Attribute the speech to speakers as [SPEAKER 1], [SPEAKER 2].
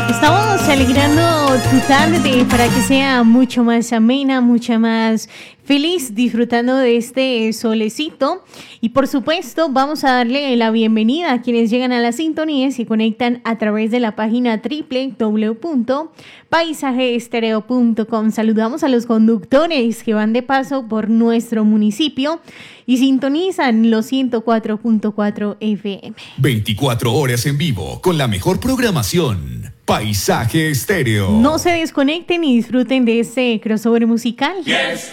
[SPEAKER 1] Estamos alegrando tu tarde para que sea mucho más amena, mucha más feliz, disfrutando de este solecito. Y por supuesto, vamos a darle la bienvenida a quienes llegan a la sintonía y se conectan a través de la página www.paisajeestereo.com. Saludamos a los conductores que van de paso por nuestro municipio y sintonizan los 104.4 FM.
[SPEAKER 2] 24 horas en vivo con la mejor programación. Paisaje Estéreo.
[SPEAKER 1] No se desconecten y disfruten de este crossover musical.
[SPEAKER 3] Yes.